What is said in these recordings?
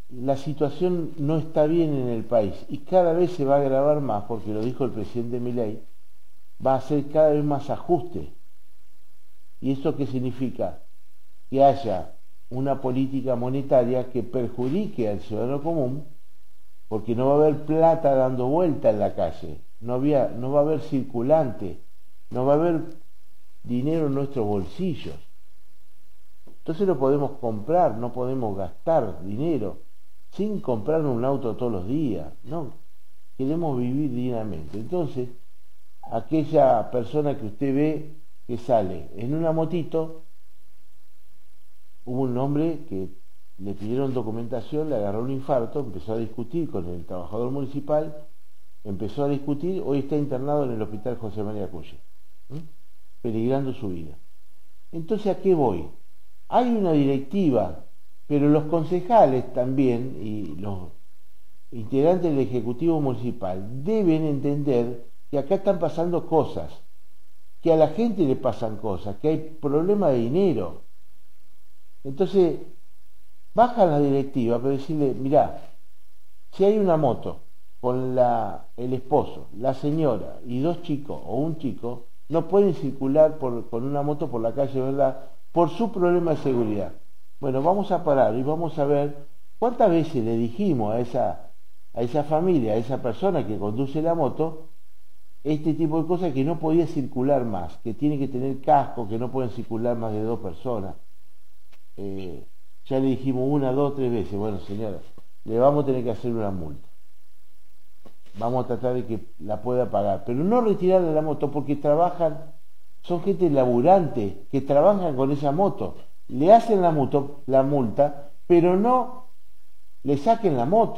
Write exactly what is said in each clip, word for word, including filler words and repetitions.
la situación no está bien en el país y cada vez se va a agravar más, porque lo dijo el presidente Milei, va a hacer cada vez más ajuste. ¿Y eso qué significa? Que haya una política monetaria que perjudique al ciudadano común, porque no va a haber plata dando vuelta en la calle, no, había, no va a haber circulante, no va a haber dinero en nuestros bolsillos. Entonces no podemos comprar, no podemos gastar dinero sin comprar un auto todos los días, no, queremos vivir dignamente. Entonces, aquella persona que usted ve que sale en una motito, hubo un hombre que le pidieron documentación, le agarró un infarto, empezó a discutir con el trabajador municipal, empezó a discutir, hoy está internado en el hospital José María Cuye, ¿eh? peligrando su vida. Entonces, ¿a qué voy? Hay una directiva, pero los concejales también y los integrantes del Ejecutivo Municipal deben entender que acá están pasando cosas, que a la gente le pasan cosas, que hay problema de dinero. Entonces, bajan la directiva para decirle, mirá, si hay una moto con la, el esposo, la señora y dos chicos o un chico, no pueden circular por, con una moto por la calle, ¿verdad?, por su problema de seguridad. Bueno, vamos a parar y vamos a ver cuántas veces le dijimos a esa, a esa familia, a esa persona que conduce la moto, este tipo de cosas, que no podía circular más, que tiene que tener casco, que no pueden circular más de dos personas. Eh, ya le dijimos una, dos, tres veces, bueno señora, le vamos a tener que hacer una multa. Vamos a tratar de que la pueda pagar, pero no retirarle la moto, porque trabajan, son gente laburante, que trabajan con esa moto. Le hacen la, moto, la multa, pero no le saquen la moto.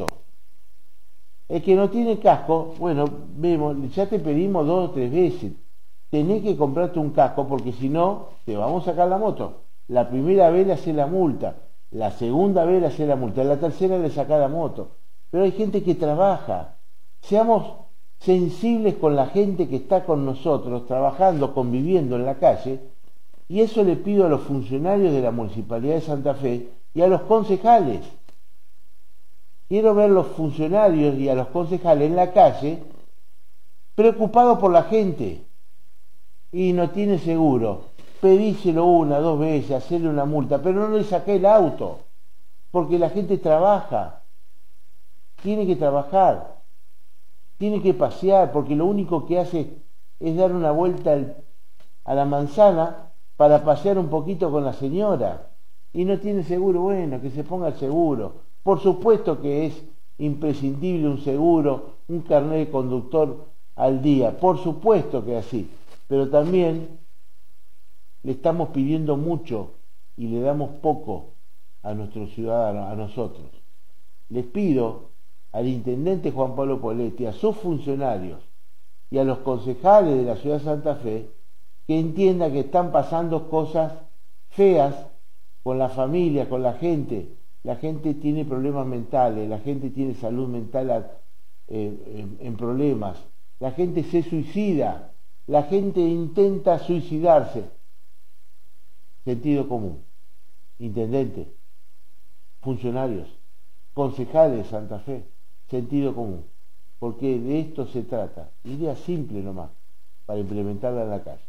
El que no tiene casco, bueno, vemos, ya te pedimos dos o tres veces, tenés que comprarte un casco, porque si no, te vamos a sacar la moto. La primera vez le hace la multa, la segunda vez le hace la multa, la tercera le saca la moto. Pero hay gente que trabaja. Seamos sensibles con la gente que está con nosotros, trabajando, conviviendo en la calle, y eso le pido a los funcionarios de la Municipalidad de Santa Fe y a los concejales. Quiero ver los funcionarios y a los concejales en la calle preocupados por la gente. Y no tiene seguro, pedíselo una, dos veces, hacerle una multa, pero no le saqué el auto, porque la gente trabaja, tiene que trabajar, tiene que pasear, porque lo único que hace es dar una vuelta al, a la manzana para pasear un poquito con la señora, y no tiene seguro. Bueno, que se ponga el seguro. Por supuesto que es imprescindible un seguro, un carnet de conductor al día, por supuesto que así, pero también le estamos pidiendo mucho y le damos poco a nuestros ciudadanos, a nosotros. Les pido al intendente Juan Pablo Poletti, a sus funcionarios y a los concejales de la ciudad de Santa Fe, que entiendan que están pasando cosas feas con la familia, con la gente. La gente tiene problemas mentales, la gente tiene salud mental eh, en, en problemas, la gente se suicida, la gente intenta suicidarse. Sentido común. Intendente, funcionarios, concejales de Santa Fe, sentido común. Porque de esto se trata. Idea simple nomás, para implementarla en la calle.